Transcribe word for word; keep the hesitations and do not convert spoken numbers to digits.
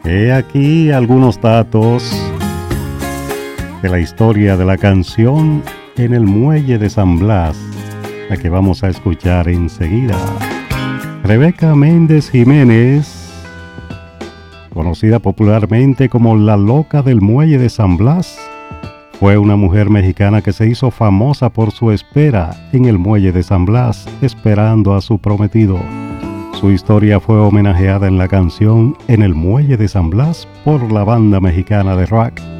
He aquí algunos datos de la historia de la canción En el Muelle de San Blas, la que vamos a escuchar enseguida. Rebeca Méndez Jiménez, conocida popularmente como la Loca del Muelle de San Blas, fue una mujer mexicana que se hizo famosa por su espera en el Muelle de San Blas, esperando a su prometido. Su historia fue homenajeada en la canción En el Muelle de San Blas por la banda mexicana de rock